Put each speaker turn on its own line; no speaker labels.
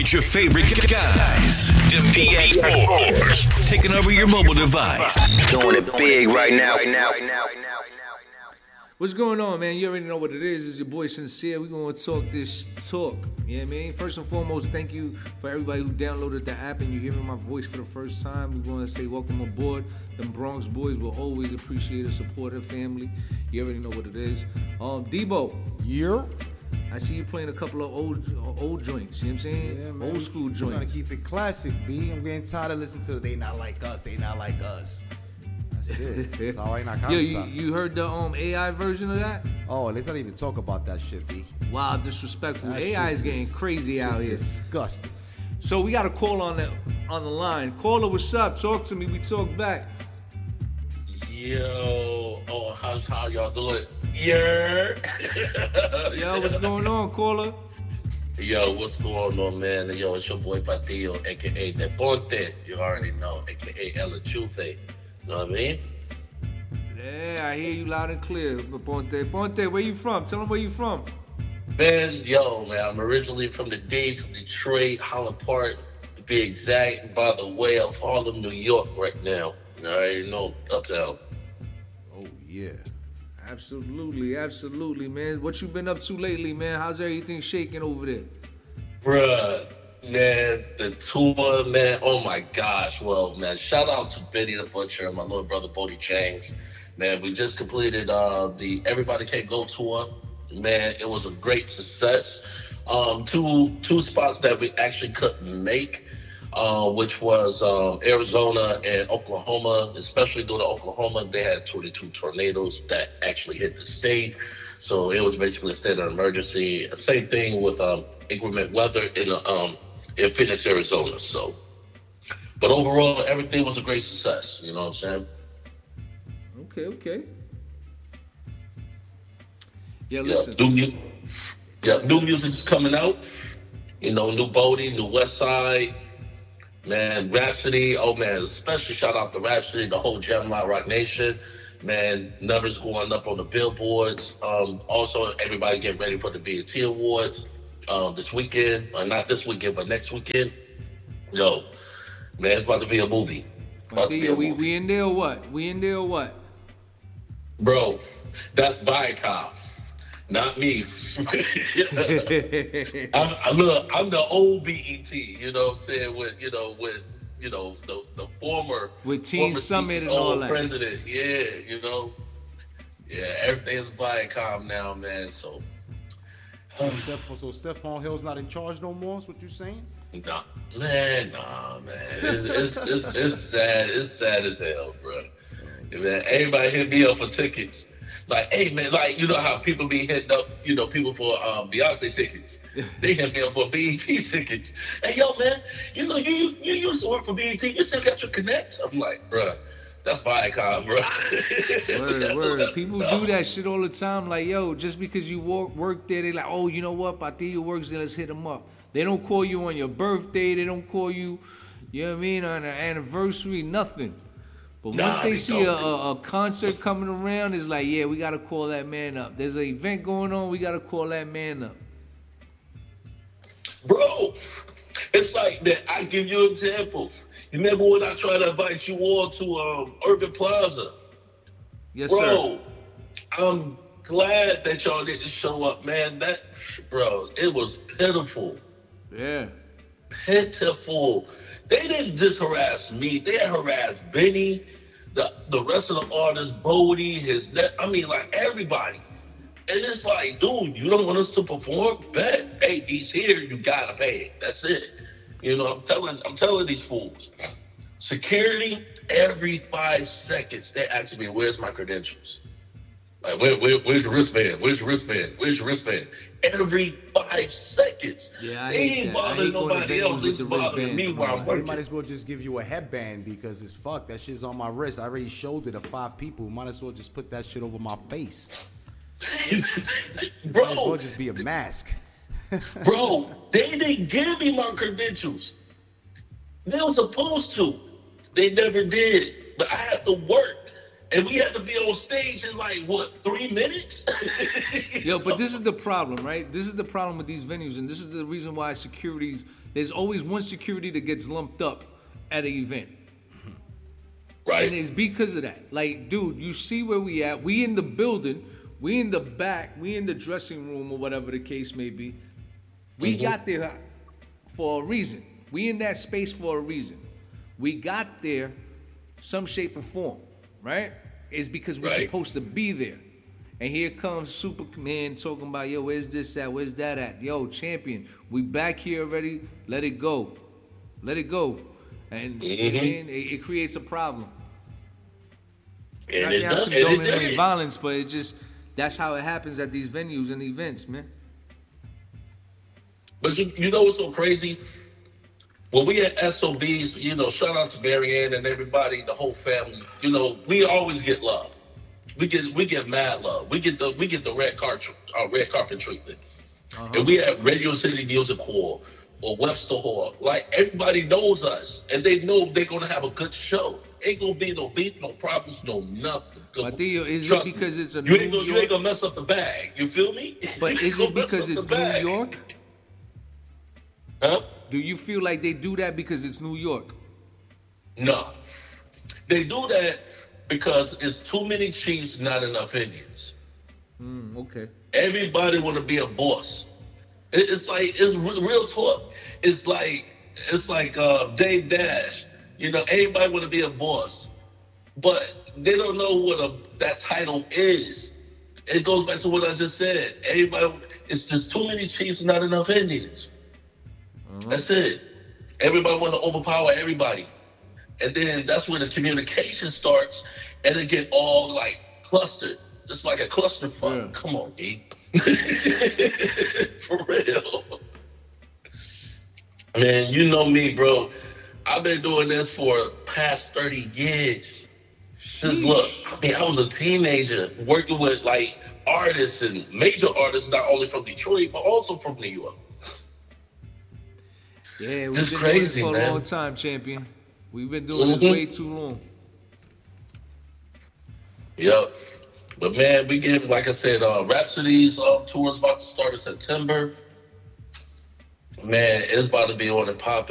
It's your favorite guys. Defeat Sports. Taking over your mobile device.
Doing it big right now.
What's going on, man? You already know what it is. It's your boy Sincere. We're going to talk this talk. You know what I mean? First and foremost, thank you for everybody who downloaded the app and you're hearing my voice for the first time. We want to say welcome aboard. Them Bronx boys will always appreciate and support their family. You already know what it is. Debo.
Yeah.
I see you playing a couple of old joints. You know what I'm saying?
Yeah, man.
Old school
I'm
joints.
trying to keep it classic, B. I'm getting tired of listening to They Not Like Us. That's it. It's all right, not
Yo, you heard the AI version of that?
Oh, let's not even talk about that shit, B.
Wow, disrespectful.
That
AI is
shit
getting crazy out here.
Disgusting.
So we got a call on the line. Caller, what's up? Talk to me. We talk back.
Yo, how y'all doing? Yeah.
Yo, what's going on, caller?
Yo, what's going on, man? Yo, it's your boy Patillo, aka Deponte. You already know, aka El Chufe. You know what I mean?
Yeah, I hear you loud and clear, Ponte, where you from? Tell them where you from.
Man, I'm originally from the D, from Detroit, Holland Park, to be exact. By the way, of Harlem, New York right now. You already know, uptown.
Oh, yeah.
Absolutely, man. What you been up to lately, man? How's everything shaking over there?
Bruh, man, the tour, man, oh my gosh. Well, man, shout out to Benny the Butcher and my little brother Bodie James. Man, we just completed the Everybody Can't Go tour. Man, it was a great success. Two spots that we actually couldn't make, which was Arizona and Oklahoma. Especially due to Oklahoma, they had 22 tornadoes that actually hit the state. So it was basically a state of emergency. Same thing with inclement weather in Phoenix, Arizona. So, but overall, everything was a great success. You know what I'm saying?
Okay. Yeah, listen.
New music's coming out. You know, new Bodie, new West Side. Man, Rhapsody. Oh, man, especially shout out to Rhapsody, the whole Gemini Rock Nation. Man, numbers going up on the billboards. Also, everybody get ready for the BET Awards this weekend. Not this weekend, but next weekend. Yo, man, it's about to be a movie.
We in there or what?
Bro, that's Viacom, not me. I'm the old BET, you know what I'm saying, with the former
with Team Summit and all that.
President, everything is Viacom now, man. So
Stephon Hill's not in charge no more. Is what you saying?
Nah, man. It's sad. It's sad as hell, bro. Man, everybody hit me up for tickets. Like, hey, man, like, you know how people be hitting up, people for Beyonce tickets. They hit me up for BET tickets. Hey, yo, man, you used to work for BET. You still got your connects? I'm like, bro, that's Viacom, bro.
Word. People do that shit all the time. Like, yo, just because you work there, they like, oh, you know what? Patillo works there, let's hit him up. They don't call you on your birthday. They don't call you, you know what I mean, on an anniversary, nothing. But once they see a concert coming around, it's like, yeah, we got to call that man up. There's an event going on, we got to call that man up.
Bro, it's like that. I give you an example. You remember when I tried to invite you all to Urban Plaza?
Yes,
bro,
sir.
I'm glad that y'all didn't show up, man. Bro, it was pitiful.
Yeah.
Pitiful. They didn't just harass me. They harassed Benny, the rest of the artists, Bodie, like everybody. And it's like, dude, you don't want us to perform? Bet. Hey, he's here. You gotta pay it. That's it. You know, I'm telling these fools. Security, every 5 seconds, they ask me, where's my credentials? Like, where's your wristband? Where's your wristband? Where's your wristband? Every 5 seconds.
Yeah,
they ain't bothering nobody else. It's bothering me while I'm working.
They might as well just give you a headband because it's fucked. That shit's on my wrist. I already showed it to 5 people. Might as well just put that shit over my face.
Bro,
might as well just be a mask.
Bro, they didn't give me my credentials. They were supposed to. They never did. But I had to work. and we had to be on stage in like what 3 minutes.
Yo, but this is the problem, right? This is the problem with these venues, and this is the reason why there's always one security that gets lumped up at an event.
Right.
And it's because of that. Like, dude, you see where we at. We in the building. We in the back. We in the dressing room or whatever the case may be. We got there for a reason. We in that space for a reason. We got there some shape or form, right? It's because we're supposed to be there. And here comes Superman talking about, yo, where's this at? Where's that at? Yo, champion, we back here already. Let it go. Let it go. And it creates a problem.
And
Not condoning any violence, but it just, that's how it happens at these venues and events, man.
But you know what's so crazy? When we at SOBs, you know, shout out to Marianne and everybody, the whole family. You know, we always get love. We get mad love. We get the red carpet treatment. And we at Radio City Music Hall or Webster Hall. Like, everybody knows us, and they know they're gonna have a good show. Ain't gonna be no beef, no problems, no nothing.
Matillo, is it because it's a
you ain't gonna mess up the bag. You feel me?
But is it because it's New York?
Huh?
Do you feel like they do that because it's New York?
No. They do that because it's too many Chiefs, not enough Indians.
Okay.
Everybody want to be a boss. It's real talk. It's like Dave Dash. You know, everybody want to be a boss, but they don't know what that title is. It goes back to what I just said. It's just too many Chiefs, not enough Indians. That's it. Everybody want to overpower everybody, and then that's where the communication starts, and it get all like clustered. It's like a clusterfuck. Yeah. Come on, E. For real. Man, you know me, bro. I've been doing this for past 30 years. Since, look, I was a teenager working with like artists and major artists, not only from Detroit, but also from New York.
Yeah, we've been doing this for a long time, champion. We've been doing this way too long.
Yep. But man, we get, like I said, Rhapsody's tour is about to start in September. Man, it's about to be on and popping.